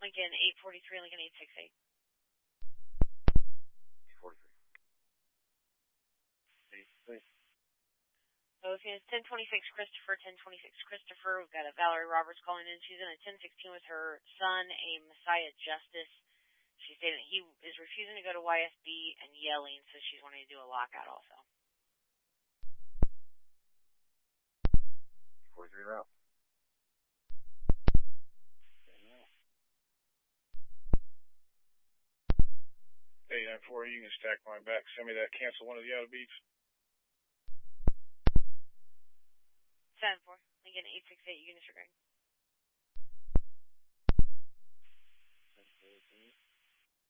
Lincoln 843, Lincoln 868. 843. It's 1026 Christopher, 1026 Christopher. We've got a Valerie Roberts calling in. She's in a 1016 with her son, a Messiah Justice. She's saying that he is refusing to go to YSB and yelling, so she's wanting to do a lockout also. 43 route. Hey, 9-4, you can stack my back. Send me that cancel one of the auto beats. 7-4, Lincoln 868, Eunice Greg.